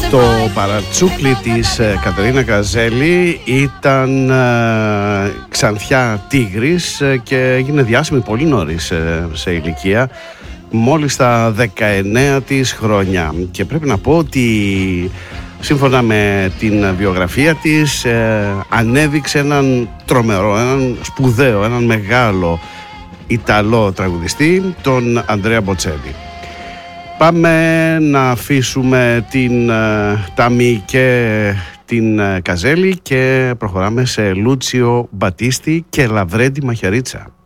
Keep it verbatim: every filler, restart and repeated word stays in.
Το παρατσούκλι της Κατερίνα Καζέλη ήταν ε, ξανθιά τίγρης και έγινε διάσημη πολύ νωρίς ε, σε ηλικία, μόλις στα δεκαεννέα της χρόνια, και πρέπει να πω ότι σύμφωνα με την βιογραφία της ε, ανέδειξε έναν τρομερό, έναν σπουδαίο, έναν μεγάλο Ιταλό τραγουδιστή, τον Αντρέα Μποτσέλη. Πάμε να αφήσουμε την uh, Τάμι και την uh, Καζέλη και προχωράμε σε Λούτσιο Μπατίστη και Λαβρέντι Μαχαιρίτσα.